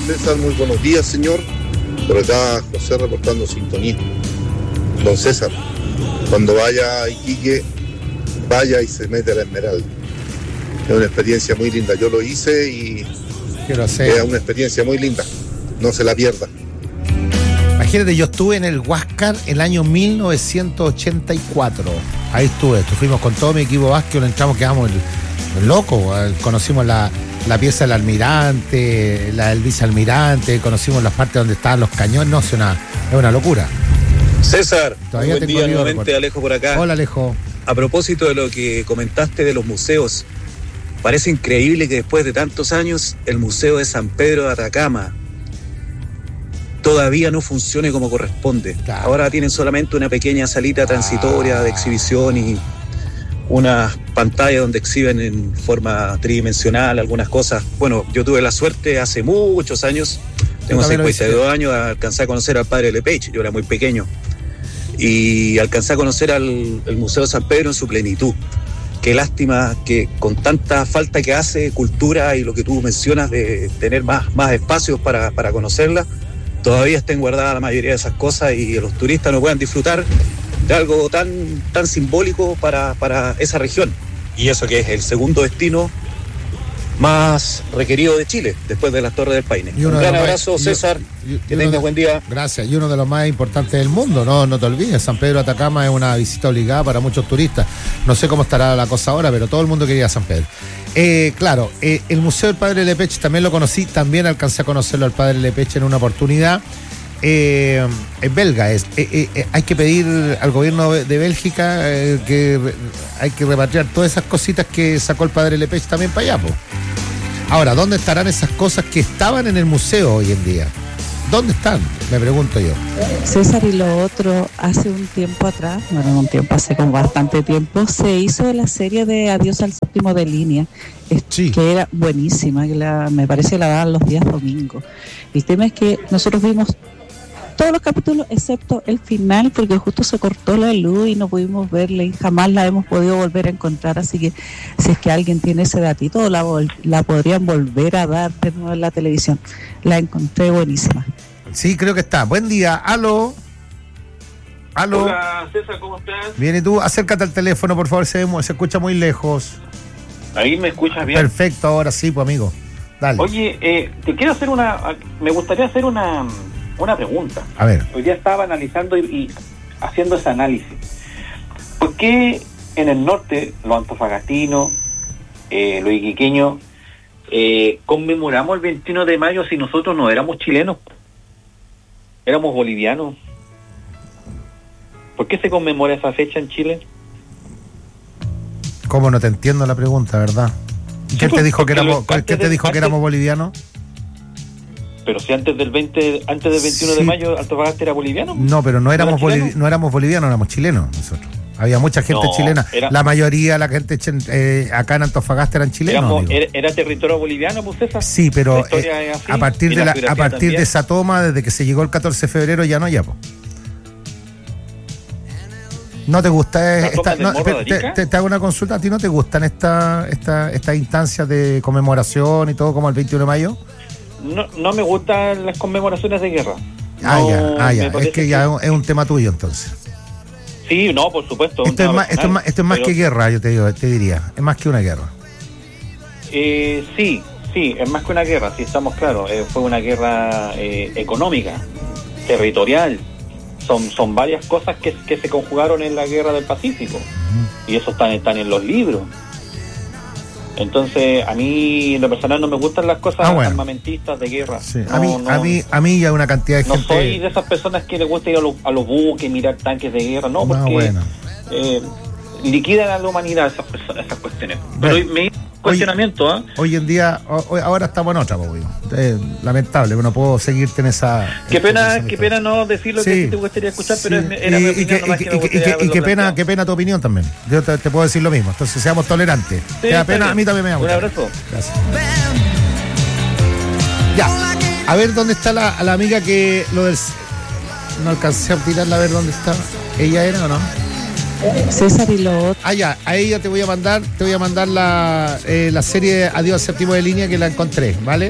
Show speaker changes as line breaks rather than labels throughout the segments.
César, muy buenos días, señor. Por acá, José reportando sintonía. Don César, cuando vaya a Iquique, vaya y se mete a la Esmeralda. Es una experiencia muy linda. Yo lo hice y es una experiencia muy linda. No se la pierda.
Imagínate, yo estuve en el Huáscar el año 1984. Ahí estuve. Fuimos con todo mi equipo básquet, entramos, quedamos locos. Conocimos la pieza del almirante, la del vicealmirante, conocimos las partes donde estaban los cañones. No, es una locura.
César, buen día nuevamente, Alejo por acá.
Hola, Alejo.
A propósito de lo que comentaste de los museos, parece increíble que después de tantos años el Museo de San Pedro de Atacama todavía no funcione como corresponde. Claro. Ahora tienen solamente una pequeña salita transitoria de exhibición y unas pantallas donde exhiben en forma tridimensional algunas cosas. Bueno, yo tuve la suerte hace muchos años, tengo 52 años, de alcanzar a conocer al padre Lepage. Yo era muy pequeño y alcancé a conocer el Museo de San Pedro en su plenitud. Qué lástima que con tanta falta que hace cultura y lo que tú mencionas de tener más espacios para conocerla, todavía estén guardadas la mayoría de esas cosas y los turistas no puedan disfrutar de algo tan simbólico para esa región. Y eso que es el segundo destino más requerido de Chile, después de las Torres del Paine. Un gran abrazo, César, que tengas buen día.
Gracias, y uno de los más importantes del mundo, no te olvides, San Pedro de Atacama es una visita obligada para muchos turistas. No sé cómo estará la cosa ahora, pero todo el mundo quería San Pedro. Claro, el Museo del Padre Lepage también lo conocí, también alcancé a conocerlo al Padre Lepage en una oportunidad. Es belga, hay que pedir al gobierno de Bélgica que hay que repatriar todas esas cositas que sacó el Padre Lepage también para allá, po. Ahora, ¿dónde estarán esas cosas que estaban en el museo hoy en día? ¿Dónde están? Me pregunto yo.
César, y lo otro, hace un tiempo atrás, hace como bastante tiempo, se hizo la serie de Adiós al séptimo de línea, que era buenísima, me parece que la daban los días domingos. El tema es que nosotros vimos todos los capítulos excepto el final, porque justo se cortó la luz y no pudimos verla y jamás la hemos podido volver a encontrar, así que si es que alguien tiene ese datito la podrían volver a dar de nuevo en la televisión. La encontré buenísima.
Sí, creo que está. Buen día. Aló.
Hola, César, ¿cómo estás?
Bien, ¿y tú? Acércate al teléfono, por favor, se escucha muy lejos.
¿Ahí me escuchas bien?
Perfecto, ahora sí, pues, amigo. Dale.
Oye, te quiero hacer me gustaría hacer una pregunta.
A ver.
Hoy día estaba analizando y haciendo ese análisis. ¿Por qué en el norte, los antofagastinos, los iquiqueños, conmemoramos el 21 de mayo si nosotros no éramos chilenos? Éramos bolivianos. ¿Por qué se conmemora esa fecha en Chile?
¿Cómo? No te entiendo la pregunta, ¿verdad? ¿Quién te dijo que éramos bolivianos?
Pero si antes del 21 de mayo Antofagasta era boliviano.
No, pero no éramos bolivianos, éramos chilenos nosotros. Había mucha gente chilena. La mayoría de la gente acá en Antofagasta eran chilenos.
Era territorio boliviano, pues César.
Sí, pero a partir de esa toma, desde que se llegó el 14 de febrero, ya no, pues. ¿No te gusta te hago una consulta? ¿A ti no te gustan estas instancias de conmemoración y todo como el 21 de mayo?
No me gustan las conmemoraciones de guerra.
Es que ya es un tema tuyo entonces.
Sí, no, por supuesto.
Esto es más que guerra, yo te diría. Es más que una guerra.
Sí, es más que una guerra, sí, estamos claros. Fue una guerra económica, territorial. Son varias cosas que se conjugaron en la guerra del Pacífico. Y eso están en los libros. Entonces, a mí, en lo personal, no me gustan las cosas armamentistas de guerra.
Sí. A mí ya una cantidad de gente...
No soy de esas personas que les gusta ir a los buques, mirar tanques de guerra, no, porque liquidan a la humanidad esas cuestiones. Pero me cuestionamiento,
Hoy en día, ahora estamos en otra, lamentable, no puedo seguirte en esa...
Qué pena no decir lo que te gustaría escuchar, pero era mi opinión.
Qué pena tu opinión también. Yo te puedo decir lo mismo, entonces seamos tolerantes.
Sí,
te da pena, a mí también me da
un abrazo.
Gracias. Ya, a ver dónde está la amiga que lo del... No alcancé a tirarla a ver dónde está. ¿Ella era o no?
César, y lo otro.
A ella te voy a mandar la serie Adiós al séptimo de línea, que la encontré, ¿vale?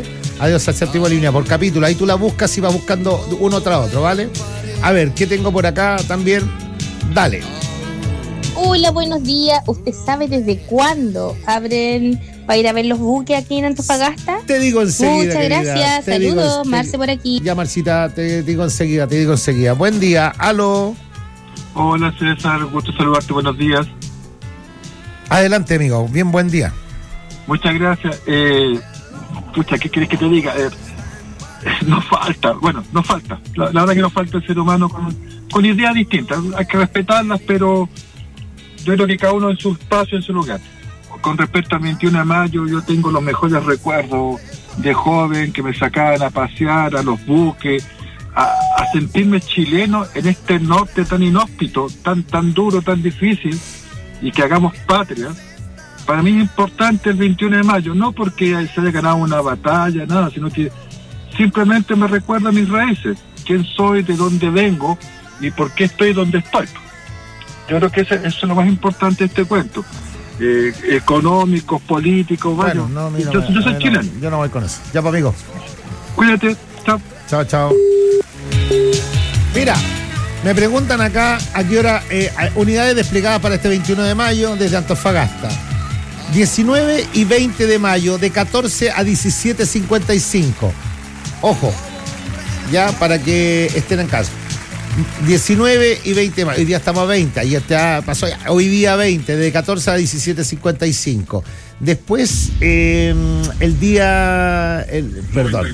Adiós al séptimo de línea por capítulo. Ahí tú la buscas y vas buscando uno tras otro, ¿vale? A ver, ¿qué tengo por acá también? Dale.
Hola, buenos días. ¿Usted sabe desde cuándo abren para ir a ver los buques aquí en Antofagasta?
Te digo enseguida.
Muchas gracias. Saludos, Marce por aquí.
Ya, Marcita, te digo enseguida. Buen día. Aló.
Hola, César. Gusto saludarte. Buenos días.
Adelante, amigo. Bien, buen día.
Muchas gracias. Pucha, ¿qué quieres que te diga? No falta. La verdad que no falta el ser humano con ideas distintas. Hay que respetarlas, pero yo creo que cada uno en su espacio, en su lugar. Con respecto al 21 de mayo, yo tengo los mejores recuerdos de joven que me sacaban a pasear a los buques, a sentirme chileno en este norte tan inhóspito, tan duro, tan difícil, y que hagamos patria. Para mí es importante el 21 de mayo, no porque se haya ganado una batalla, nada, sino que simplemente me recuerda a mis raíces, quién soy, de dónde vengo y por qué estoy donde estoy. Yo creo que eso es lo más importante de este cuento. Económicos, políticos,
bueno, no, mira,
yo soy chileno.
Yo no voy con eso. Ya, pues, amigo.
Cuídate, chao.
Chao. Mira, me preguntan acá a qué hora unidades desplegadas para este 21 de mayo desde Antofagasta. 19 y 20 de mayo, de 14 a 17:55. Ojo, ya para que estén en casa. 19 y 20 de mayo, hoy día estamos a 20, ayer ya pasó, hoy día 20, de 14 a 17:55. Después, el día, perdón.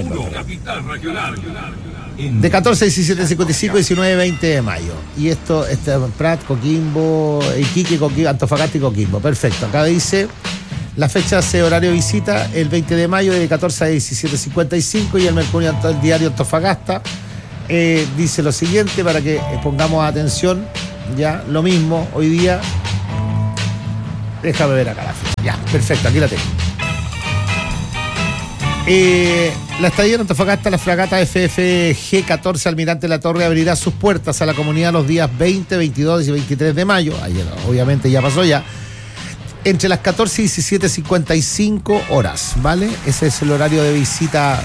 De 14 a 17:55, 19 y 20 de mayo. Y esto, Prat, Coquimbo, Iquique, Antofagasta y Coquimbo. Perfecto, acá dice, la fecha hace horario de visita el 20 de mayo de 14 a 17:55 y el Mercurio, el diario Antofagasta. Dice lo siguiente para que pongamos atención, ya, lo mismo, hoy día, déjame ver acá la fecha, ya, perfecto, aquí la tengo. La estadía en Antofagasta, la fragata FFG 14 Almirante La Torre abrirá sus puertas a la comunidad los días 20, 22 y 23 de mayo, ayer obviamente ya pasó ya, entre las 14 y 17:55 horas, ¿vale? Ese es el horario de visita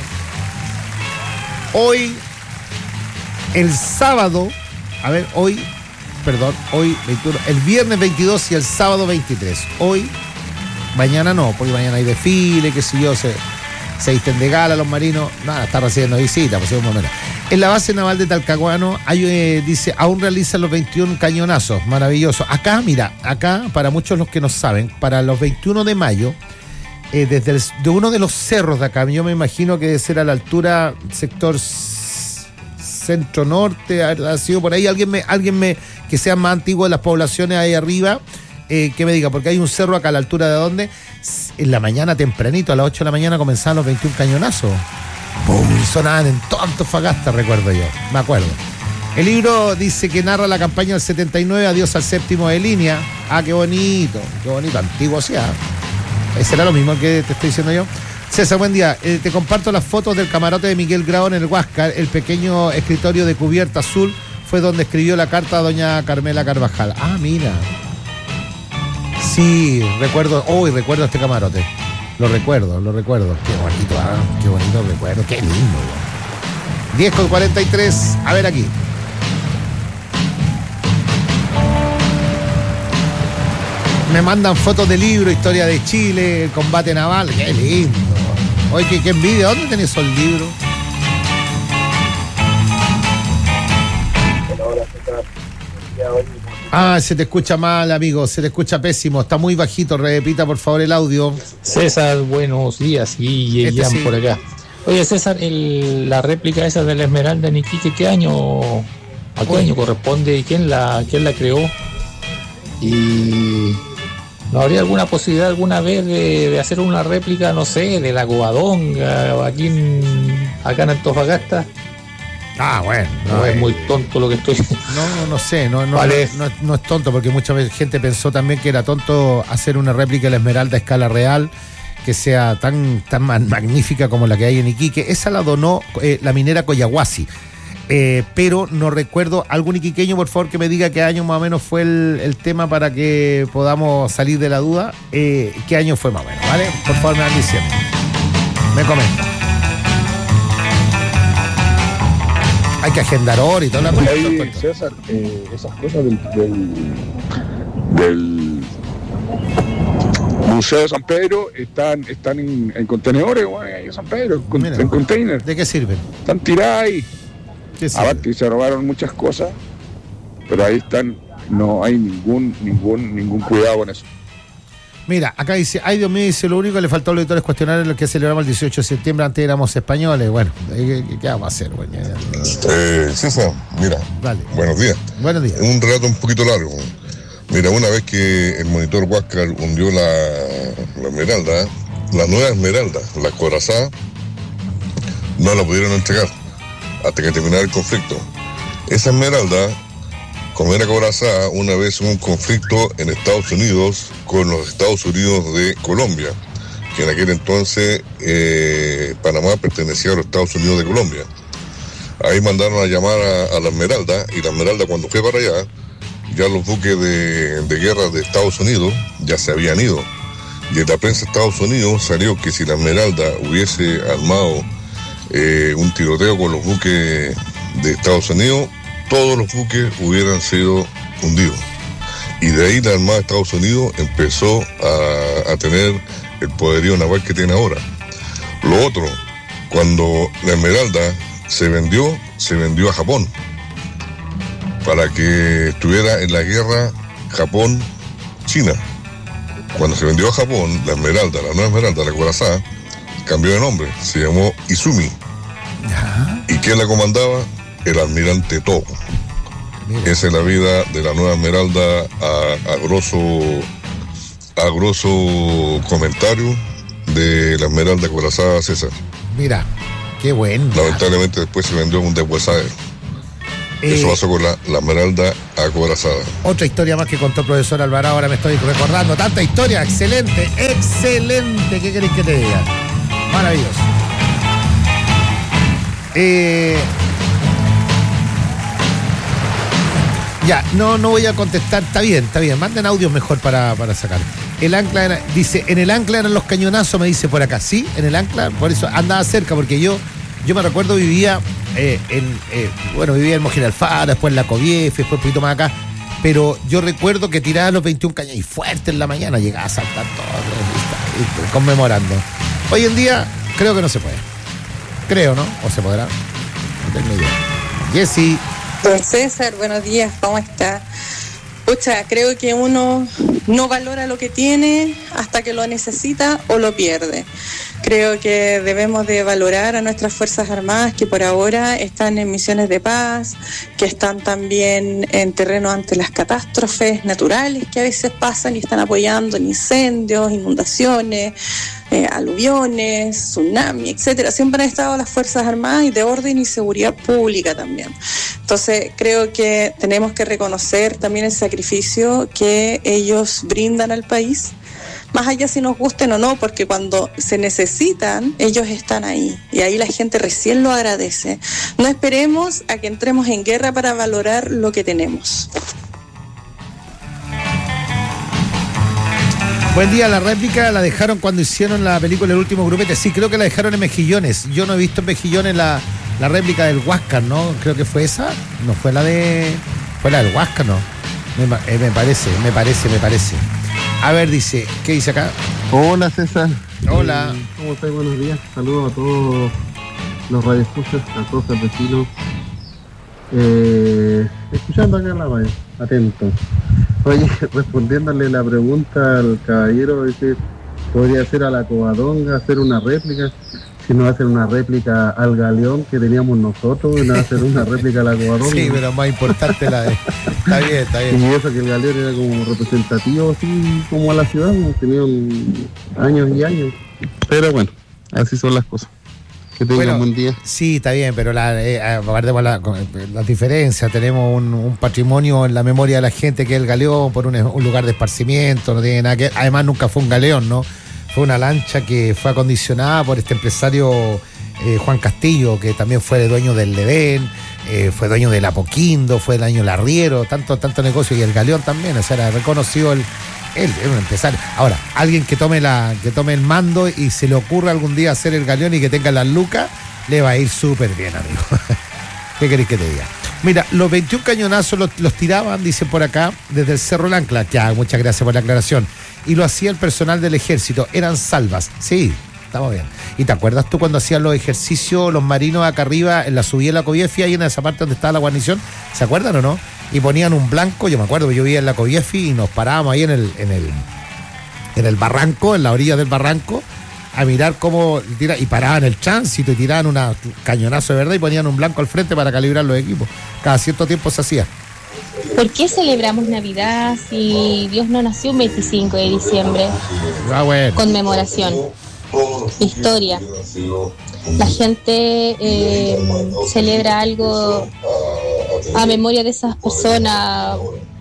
hoy. El sábado, hoy 21, el viernes 22 y el sábado 23. Hoy, mañana no, porque mañana hay desfile, qué sé yo, se visten de gala los marinos. Nada, está recibiendo visita, por si un momento. En la base naval de Talcahuano, dice, aún realizan los 21 cañonazos, maravilloso. Acá, mira, para muchos los que no saben, para los 21 de mayo, desde de uno de los cerros de acá, yo me imagino que debe ser a la altura sector centro norte, ha sido por ahí, alguien que sea más antiguo de las poblaciones ahí arriba, que me diga, porque hay un cerro acá a la altura de donde en la mañana tempranito, a las 8 de la mañana comenzaban los 21 cañonazos. ¡Pum! Y sonaban en todo Antofagasta, recuerdo yo, me acuerdo. El libro dice que narra la campaña del 79, Adiós al séptimo de línea. Ah, qué bonito, antiguo, o sea, ¿será lo mismo que te estoy diciendo yo? César, buen día. Te comparto las fotos del camarote de Miguel Grau en el Huáscar. El pequeño escritorio de cubierta azul fue donde escribió la carta a doña Carmela Carvajal. Ah, mira. Sí, recuerdo este camarote. Lo recuerdo. Qué bonito recuerdo. Qué lindo. 10:43. A ver aquí. Me mandan fotos de libro, historia de Chile, el combate naval. Qué lindo. Oye, qué envidia. ¿Dónde tenés esos libros? Se te escucha mal, amigo. Se te escucha pésimo. Está muy bajito. Repita, por favor, el audio.
César, buenos días. Y
sí.
Por acá. Oye, César, la réplica esa de la Esmeralda en Iquique, ¿a qué año corresponde y quién la creó? Y ¿no habría alguna posibilidad alguna vez de hacer una réplica, no sé, de la Covadonga acá en Antofagasta?
Bueno.
No es muy tonto lo que estoy.
No sé,
vale.
No es tonto, porque mucha gente pensó también que era tonto hacer una réplica de la Esmeralda a escala real, que sea tan magnífica como la que hay en Iquique. Esa la donó la minera Coyahuasi. Pero no recuerdo, algún iquiqueño por favor que me diga qué año más o menos fue el tema para que podamos salir de la duda, qué año fue más o menos, ¿vale? Por favor me van diciendo, me comentan. Hay que agendar hora y toda la cosa.
Ahí, César, esas cosas del Museo de San Pedro están en contenedores, güey, en San Pedro, en containers.
¿De qué sirven?
Están tiradas ahí.
¿Qué sirven?
Aparte, se robaron muchas cosas, pero ahí están, no hay ningún cuidado con eso.
Mira, acá dice, ay Dios mío, dice, lo único que le faltó a los editores cuestionar lo que celebramos el 18 de septiembre, antes éramos españoles. Bueno, ¿qué vamos a hacer, güey?
César, mira,
vale.
Buenos días.
Buenos días.
Un relato un poquito largo. Mira, una vez que el monitor Huáscar hundió la esmeralda, la nueva esmeralda, la acorazada, no la pudieron entregar hasta que terminara el conflicto. Esa esmeralda, como era acorazada, una vez hubo un conflicto en Estados Unidos con los Estados Unidos de Colombia, que en aquel entonces Panamá pertenecía a los Estados Unidos de Colombia. Ahí mandaron a llamar a la esmeralda, y la esmeralda, cuando fue para allá, ya los buques de guerra de Estados Unidos ya se habían ido. Y en la prensa de Estados Unidos salió que si la esmeralda hubiese armado un tiroteo con los buques de Estados Unidos, todos los buques hubieran sido hundidos. Y de ahí la Armada de Estados Unidos empezó a tener el poderío naval que tiene ahora. Lo otro, cuando la esmeralda se vendió a Japón, para que estuviera en la guerra Japón-China. Cuando se vendió a Japón, la esmeralda, la nueva esmeralda, la acorazada, cambió de nombre, se llamó Izumi. ¿Y quién la comandaba? El almirante Togo. Esa es la vida de la nueva esmeralda a grosso comentario de la esmeralda acorazada, César.
Mira, qué bueno.
Lamentablemente después se vendió un deshuesadero. Eso pasó con la esmeralda acorazada.
Otra historia más que contó el profesor Alvarado, ahora me estoy recordando. Tanta historia, excelente. ¿Qué queréis que te diga? Maravilloso. Ya, no voy a contestar. Está bien. Manden audios mejor para sacar. El ancla dice, en el ancla eran los cañonazos, me dice por acá. Sí, en el ancla, por eso andaba cerca, porque yo me recuerdo vivía vivía en Mojina Alfaro, después en la Coviefe, después un poquito más acá, pero yo recuerdo que tiraba los 21 cañones y fuerte en la mañana llegaba a saltar todo, conmemorando. Hoy en día creo que no se puede. Creo, ¿no? ¿O se podrá? No tengo idea. Jessy.
Don César, buenos días, ¿cómo está? Pucha, creo que uno no valora lo que tiene hasta que lo necesita o lo pierde. Creo que debemos de valorar a nuestras Fuerzas Armadas que por ahora están en misiones de paz, que están también en terreno ante las catástrofes naturales que a veces pasan y están apoyando en incendios, inundaciones, aluviones, tsunami, etcétera. Siempre han estado las Fuerzas Armadas y de orden y seguridad pública también. Entonces creo que tenemos que reconocer también el sacrificio que ellos brindan al país, más allá si nos gusten o no, porque cuando se necesitan, ellos están ahí y ahí la gente recién lo agradece. No esperemos a que entremos en guerra para valorar lo que tenemos.
Buen día, la réplica la dejaron cuando hicieron la película El último grupete. Sí, creo que la dejaron en Mejillones. Yo no he visto en Mejillones la réplica del Huáscar, ¿no? Creo que fue esa. No fue la de... Fue la del Huáscar, ¿no? Me parece. A ver, dice, ¿qué dice acá?
Hola, César.
Hola.
¿Cómo estás? Buenos días. Saludos a todos los radioescuchas, a todos los vecinos. Escuchando acá en la radio, atento. Oye, respondiéndole la pregunta al caballero, dice, podría ser a la Covadonga hacer una réplica. Si no va a hacer una réplica al galeón que teníamos nosotros, no va a hacer una réplica a la Covadonga.
Sí, pero más importante la de... Está bien.
Y eso que el galeón era como representativo, así como a la ciudad, hemos tenido años y años. Pero bueno, así son las cosas. Que tengan un buen día.
Sí, está bien, pero aparte de la diferencia, tenemos un patrimonio en la memoria de la gente que es el galeón, por un lugar de esparcimiento, no tiene nada que ver. Además nunca fue un galeón, ¿no? Fue una lancha que fue acondicionada por este empresario Juan Castillo, que también fue dueño del Ledén, fue dueño del Apoquindo, fue dueño del Arriero, tanto negocio, y el galeón también, o sea, era reconocido él era un empresario. Ahora, alguien que tome el mando y se le ocurra algún día hacer el galeón y que tenga las lucas, le va a ir súper bien, amigo. ¿Qué querés que te diga? Mira, los 21 cañonazos los tiraban, dicen por acá, desde el Cerro El Ancla. Ya, muchas gracias por la aclaración. Y lo hacía el personal del ejército. Eran salvas. Sí, estamos bien. ¿Y te acuerdas tú cuando hacían los ejercicios los marinos acá arriba en la subida de la Coviefi, ahí en esa parte donde estaba la guarnición? ¿Se acuerdan o no? Y ponían un blanco, yo me acuerdo que yo vivía en la Coviefi y nos parábamos ahí en el barranco, en la orilla del barranco, a mirar cómo tira, y paraban el tránsito y tiraban un cañonazo de verdad y ponían un blanco al frente para calibrar los equipos. Cada cierto tiempo se hacía.
¿Por qué celebramos Navidad si Dios no nació un 25 de diciembre?
Bueno.
Conmemoración, historia. La gente celebra algo a memoria de esas personas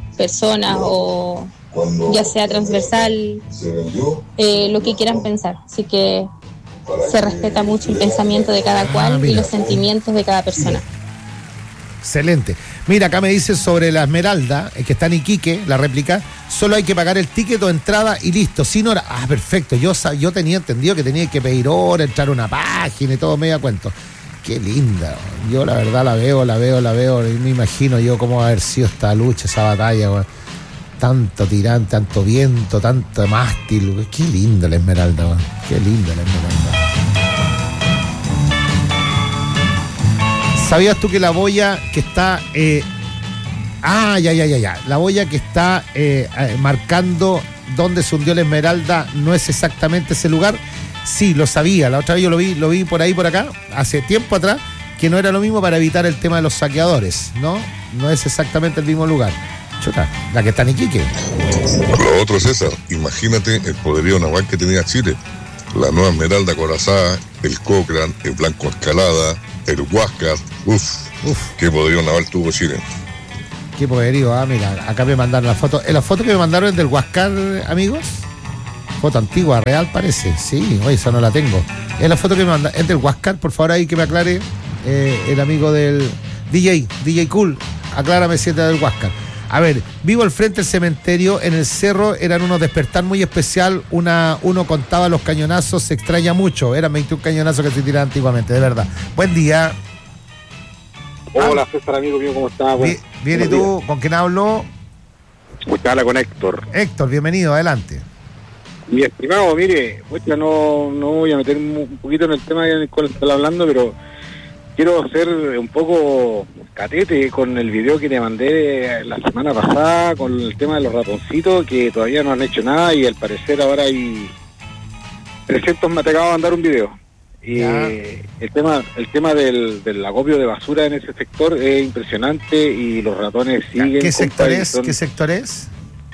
o ya sea transversal, lo que quieran pensar. Así que se respeta mucho el pensamiento de cada cual y los sentimientos de cada persona.
Excelente. Mira, acá me dice sobre la Esmeralda, que está en Iquique, la réplica, solo hay que pagar el ticket o entrada y listo, sin hora. Ah, perfecto. Yo tenía entendido que tenía que pedir hora, entrar a una página y todo medio a cuento. Qué linda. Yo la verdad la veo y me imagino yo cómo va a haber sido esta lucha, esa batalla, güey. Tanto tirante, tanto viento, tanto mástil. Güey. Qué linda la Esmeralda, güey. Qué linda la Esmeralda. ¿Sabías tú que la boya que está... La boya que está marcando dónde se hundió la Esmeralda no es exactamente ese lugar? Sí, lo sabía. La otra vez yo lo vi por acá, hace tiempo atrás, que no era lo mismo para evitar el tema de los saqueadores, ¿no? No es exactamente el mismo lugar. Chuta, la que está en Iquique.
Lo otro, César, imagínate el poderío naval que tenía Chile. La nueva Esmeralda acorazada, el Cochrane, el Blanco Escalada, el Huáscar. Qué poderío naval tuvo Chile.
Qué poderío, mira, acá me mandaron la foto. ¿La foto que me mandaron es del Huáscar, amigos? Foto antigua, real parece. Sí, oye, esa no la tengo. Es la foto que me mandaron, es del Huáscar, por favor, ahí que me aclare el amigo del DJ Cool. Aclárame si es del Huáscar. A ver, vivo al frente del cementerio, en el cerro eran unos despertar muy especial, uno contaba los cañonazos, se extraña mucho, eran 21 cañonazos que se tiraban antiguamente, de verdad. Buen día.
Hola, César, amigo mío, ¿cómo estás?
Bien, ¿y tú? ¿Con quién hablo?
Usted habla con Héctor.
Héctor, bienvenido, adelante.
Mi estimado, mire, no voy a meter un poquito en el tema en el cual está hablando, pero quiero hacer un poco catete con el video que te mandé la semana pasada con el tema de los ratoncitos, que todavía no han hecho nada y al parecer ahora hay 300, me acabo de mandar un video. Y el tema del acopio de basura en ese sector es impresionante y los ratones siguen.
¿Qué sector es? ¿Qué sector es?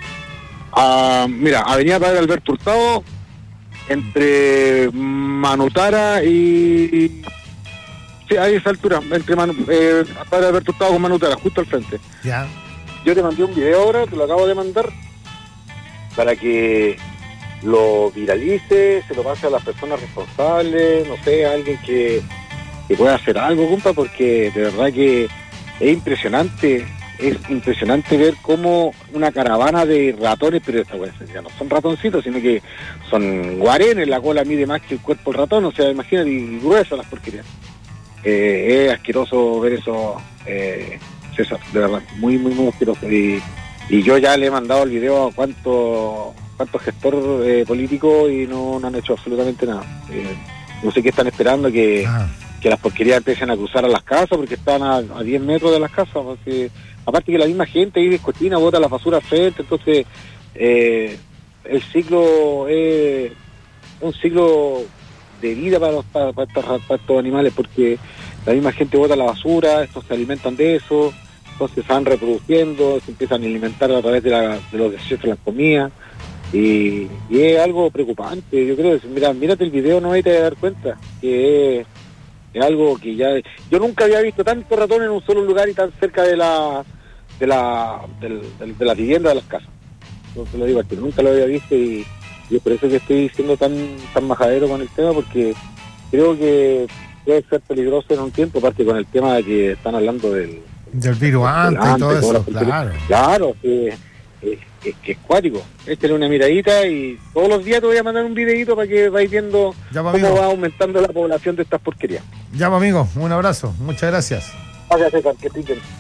Mira, Avenida Padre Alberto Hurtado, entre Manutara y... Sí, a esa altura, entre Padre Alberto Hurtado con Manutara, justo al frente.
Ya.
Yo te mandé un video ahora, te lo acabo de mandar, para que lo viralice, se lo pase a las personas responsables, no sé, a alguien que pueda hacer algo, compa, porque de verdad que es impresionante ver cómo una caravana de ratones, pero esta vez ya no son ratoncitos, sino que son guarenes, la cola mide más que el cuerpo del ratón, o sea, imagínate, y gruesas las porquerías. Es asqueroso ver eso, César, de verdad, muy, muy, muy asqueroso. Y yo ya le he mandado el video a cuánto gestor político y no han hecho absolutamente nada. No sé qué están esperando, que las porquerías empiecen a cruzar a las casas, porque están a 10 metros de las casas, porque aparte que la misma gente ahí descochina, bota la basura al frente, entonces el ciclo es un ciclo de vida para estos animales, porque la misma gente bota la basura, estos se alimentan de eso, entonces se van reproduciendo, se empiezan a alimentar a través de los desechos de las comidas, y es algo preocupante. Yo creo que, mírate el video, no te vas a dar cuenta que es algo que ya... Yo nunca había visto tanto ratón en un solo lugar y tan cerca de la vivienda de las casas. Entonces lo digo, que nunca lo había visto y es por eso que estoy siendo tan majadero con el tema, porque creo que puede ser peligroso en un tiempo, aparte con el tema de que están hablando del
virus antes y todo eso,
claro, que es cuático. Échale una miradita y todos los días te voy a mandar un videito para que vais viendo cómo va aumentando la población de estas porquerías.
Ya, amigo, un abrazo, muchas gracias.
Gracias, César, que estén bien.